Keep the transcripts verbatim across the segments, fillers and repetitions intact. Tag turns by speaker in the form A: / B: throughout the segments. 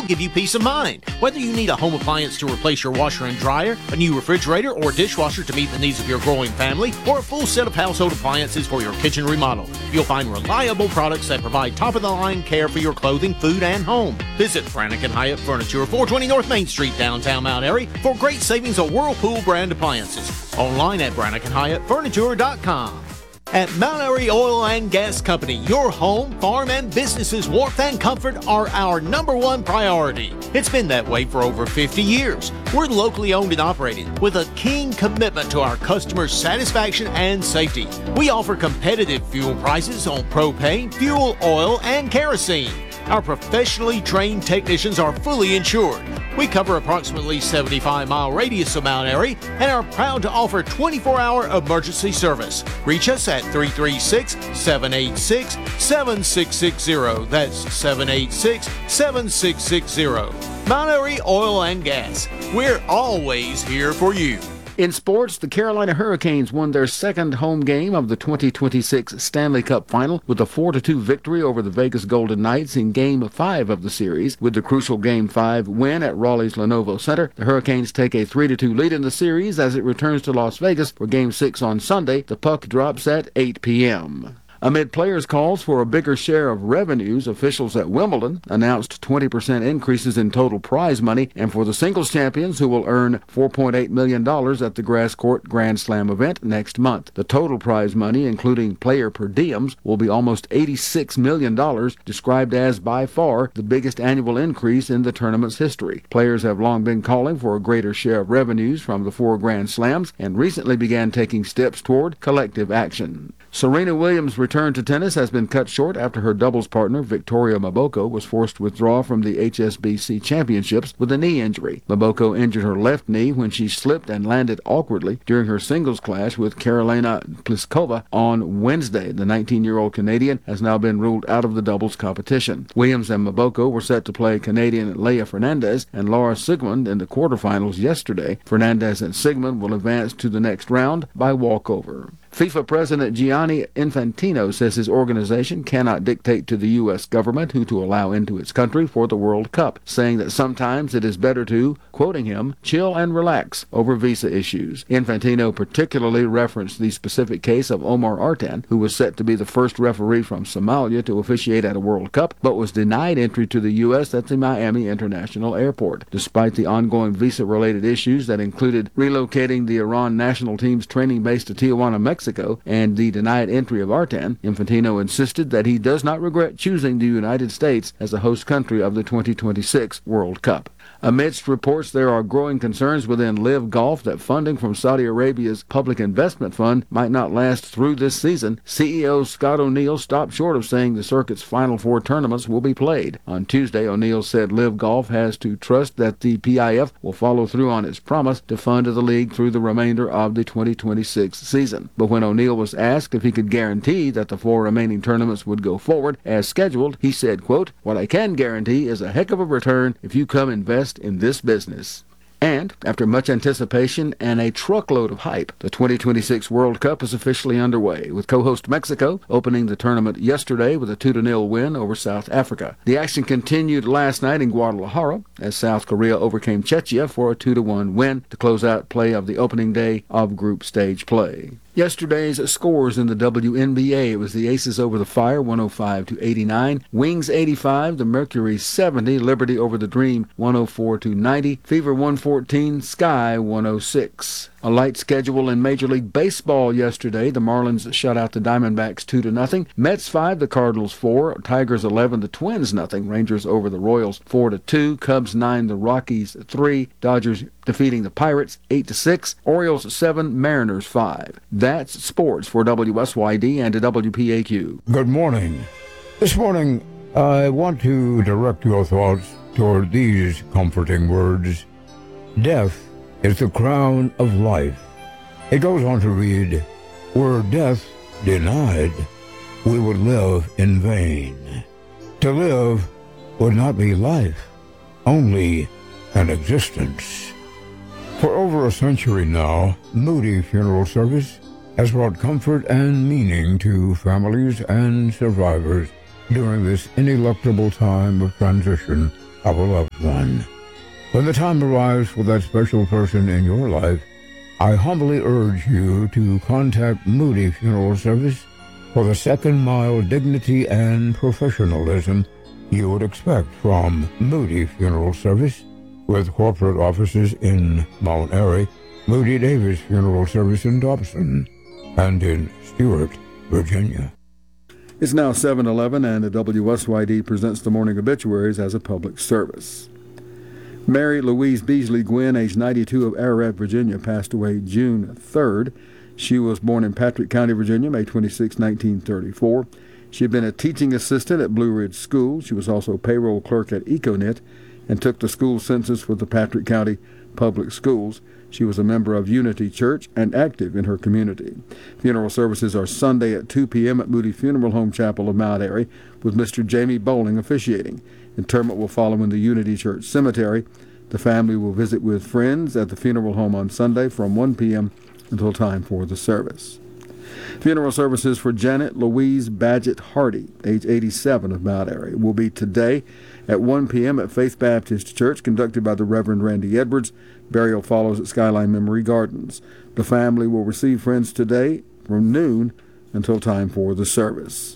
A: give you peace of mind. Whether you need a home appliance to replace your washer and dryer, a new refrigerator or dishwasher to meet the needs of your growing family, or a full set of household appliances for your kitchen remodel, you'll find reliable products that provide top-of-the-line care for your clothing, food, and home. Visit Brannigan Hyatt Furniture, four twenty North Main Street, downtown Mount Airy, for great savings on Whirlpool brand appliances. Online at Brannigan Hyatt Furniture dot com. At Mount Airy Oil and Gas Company, your home, farm, and business's warmth and comfort are our number one priority. It's been that way for over fifty years. We're locally owned and operated with a keen commitment to our customers' satisfaction and safety. We offer competitive fuel prices on propane, fuel oil, and kerosene. Our professionally trained technicians are fully insured. We cover approximately seventy-five mile radius of Mount Airy and are proud to offer twenty-four hour emergency service. Reach us at three three six, seven eight six, seven six six zero. That's seven eight six, seven six six zero. Mount Airy Oil and Gas. We're always here for you.
B: In sports, the Carolina Hurricanes won their second home game of the twenty twenty-six Stanley Cup Final with a four to two victory over the Vegas Golden Knights in Game five of the series. With the crucial Game five win at Raleigh's Lenovo Center, the Hurricanes take a three to two lead in the series as it returns to Las Vegas for Game six on Sunday. The puck drops at eight p.m. Amid players' calls for a bigger share of revenues, officials at Wimbledon announced twenty percent increases in total prize money, and for the singles champions, who will earn four point eight million dollars at the grass court Grand Slam event next month. The total prize money, including player per diems, will be almost eighty-six million dollars, described as by far the biggest annual increase in the tournament's history. Players have long been calling for a greater share of revenues from the four Grand Slams and recently began taking steps toward collective action. Serena Williams' return to tennis has been cut short after her doubles partner, Victoria Mboko, was forced to withdraw from the H S B C Championships with a knee injury. Mboko injured her left knee when she slipped and landed awkwardly during her singles clash with Karolina Pliskova on Wednesday. The nineteen-year-old Canadian has now been ruled out of the doubles competition. Williams and Mboko were set to play Canadian Leah Fernandez and Laura Sigmund in the quarterfinals yesterday. Fernandez and Sigmund will advance to the next round by walkover. FIFA President Gianni Infantino says his organization cannot dictate to the U S government who to allow into its country for the World Cup, saying that sometimes it is better to, quoting him, chill and relax over visa issues. Infantino particularly referenced the specific case of Omar Artan, who was set to be the first referee from Somalia to officiate at a World Cup, but was denied entry to the U S at the Miami International Airport. Despite the ongoing visa-related issues that included relocating the Iran national team's training base to Tijuana, Mexico, Mexico, and the denied entry of Artan, Infantino insisted that he does not regret choosing the United States as the host country of the twenty twenty-six World Cup. Amidst reports there are growing concerns within Live Golf that funding from Saudi Arabia's Public Investment Fund might not last through this season, C E O Scott O'Neill stopped short of saying the circuit's final four tournaments will be played. On Tuesday, O'Neill said Live Golf has to trust that the P I F will follow through on its promise to fund the league through the remainder of the twenty twenty-six season. But when O'Neill was asked if he could guarantee that the four remaining tournaments would go forward as scheduled, he said, quote, "What I can guarantee is a heck of a return if you come invest in this business." And, after much anticipation and a truckload of hype, the twenty twenty-six World Cup is officially underway, with co-host Mexico opening the tournament yesterday with a two to nil win over South Africa. The action continued last night in Guadalajara as South Korea overcame Czechia for a two to one win to close out play of the opening day of group stage play. Yesterday's scores in the W N B A, it was the Aces over the Fire, one oh five to eighty-nine, Wings eighty-five, the Mercury seventy, Liberty over the Dream, one oh four to ninety, Fever one fourteen, Sky one oh six. A light schedule in Major League Baseball yesterday. The Marlins shut out the Diamondbacks two to nothing. Mets five, the Cardinals four, Tigers eleven, the Twins nothing. Rangers over the Royals four to two, Cubs nine, the Rockies three, Dodgers defeating the Pirates eight to six, Orioles seven, Mariners five. That's sports for W S Y D and W P A Q.
C: Good morning. This morning, I want to direct your thoughts toward these comforting words. Death is the crown of life. It goes on to read, were death denied, we would live in vain. To live would not be life, only an existence. For over a century now, Moody Funeral Service has brought comfort and meaning to families and survivors during this ineluctable time of transition of a loved one. When the time arrives for that special person in your life, I humbly urge you to contact Moody Funeral Service for the second-mile dignity and professionalism you would expect from Moody Funeral Service, with corporate offices in Mount Airy, Moody Davis Funeral Service in Dobson, and in Stewart, Virginia.
B: It's now seven eleven, and the W S Y D presents the morning obituaries as a public service. Mary Louise Beasley Gwynn, age ninety-two, of Ararat, Virginia, passed away June third. She was born in Patrick County, Virginia, May twenty-sixth, nineteen thirty-four. She had been a teaching assistant at Blue Ridge School. She was also a payroll clerk at Econet and took the school census for the Patrick County Public Schools. She was a member of Unity Church and active in her community. Funeral services are Sunday at two p.m. at Moody Funeral Home Chapel of Mount Airy, with Mister Jamie Bowling officiating. Interment will follow in the Unity Church Cemetery. The family will visit with friends at the funeral home on Sunday from one p.m. until time for the service. Funeral services for Janet Louise Badgett Hardy, age eighty-seven, of Mount Airy, will be today at one p.m. at Faith Baptist Church, conducted by the Reverend Randy Edwards. Burial follows at Skyline Memory Gardens. The family will receive friends today from noon until time for the service.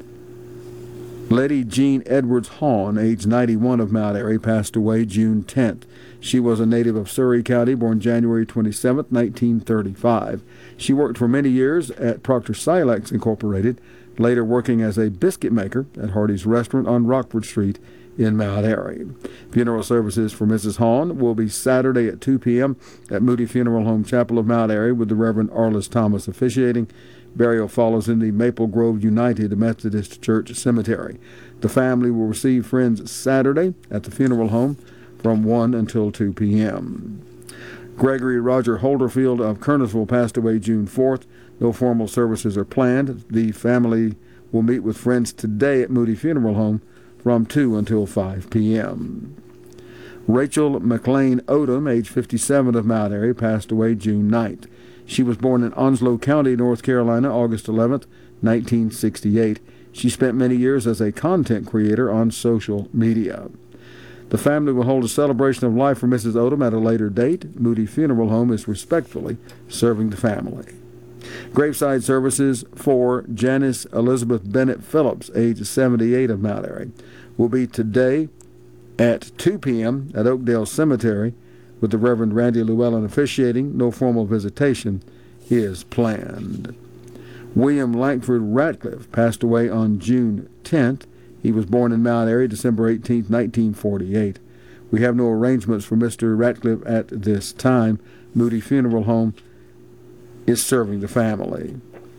B: Lady Jean Edwards Hawn, age ninety-one, of Mount Airy, passed away June tenth. She was a native of Surry County, born January twenty-seventh, nineteen thirty-five. She worked for many years at Proctor Silex Incorporated, later working as a biscuit maker at Hardy's Restaurant on Rockford Street in Mount Airy. Funeral services for Missus Hawn will be Saturday at two p.m. at Moody Funeral Home Chapel of Mount Airy, with the Reverend Arliss Thomas officiating. Burial follows in the Maple Grove United Methodist Church Cemetery. The family will receive friends Saturday at the funeral home from one until two p.m. Gregory Roger Holderfield of Kernersville passed away June fourth. No formal services are planned. The family will meet with friends today at Moody Funeral Home from two until five p.m. Rachel McLean Odom, age fifty-seven, of Mount Airy, passed away June ninth. She was born in Onslow County, North Carolina, August eleventh, nineteen sixty-eight. She spent many years as a content creator on social media. The family will hold a celebration of life for Missus Odom at a later date. Moody Funeral Home is respectfully serving the family. Graveside services for Janice Elizabeth Bennett Phillips, age seventy-eight, of Mount Airy, will be today at two p.m. at Oakdale Cemetery, with the Reverend Randy Llewellyn officiating. No formal visitation is planned. William Langford Ratcliffe passed away on June tenth. He was born in Mount Airy December eighteenth, nineteen forty-eight. We have no arrangements for Mister Ratcliffe at this time. Moody Funeral Home is serving the family.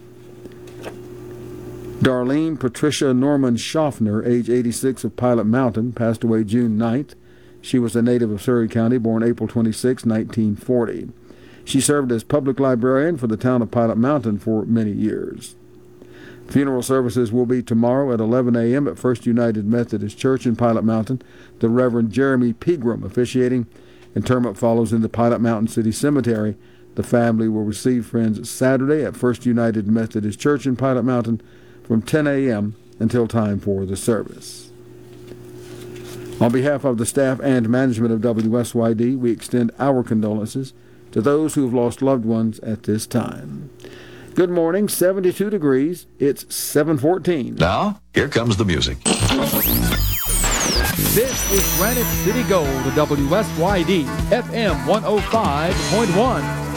B: Darlene Patricia Norman Schaffner, age eighty-six, of Pilot Mountain, passed away June ninth. She was a native of Surry County, born April twenty-sixth, nineteen forty. She served as public librarian for the town of Pilot Mountain for many years. Funeral services will be tomorrow at eleven a.m. at First United Methodist Church in Pilot Mountain. The Reverend Jeremy Pegram officiating. Interment follows in the Pilot Mountain City Cemetery. The family will receive friends Saturday at First United Methodist Church in Pilot Mountain from ten a.m. until time for the service. On behalf of the staff and management of W S Y D, we extend our condolences to those who have lost loved ones at this time. Good morning, seventy-two degrees. It's seven fourteen.
D: Now, here comes the music.
E: This is Granite City Gold, W S Y D, F M one oh five point one.